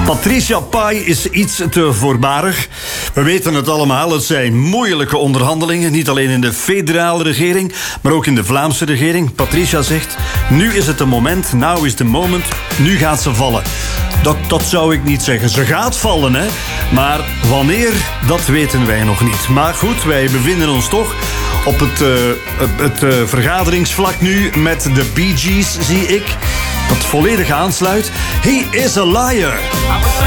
Patricia Pai is iets te voorbarig. We weten het allemaal, het zijn moeilijke onderhandelingen. Niet alleen in de federale regering, maar ook in de Vlaamse regering. Patricia zegt, nu is het de moment, now is the moment. Nu gaat ze vallen. Dat zou ik niet zeggen. Ze gaat vallen, hè. Maar wanneer, dat weten wij nog niet. Maar goed, wij bevinden ons toch op het vergaderingsvlak nu met de Bee Gees, zie ik. Dat volledig aansluit. He is a liar.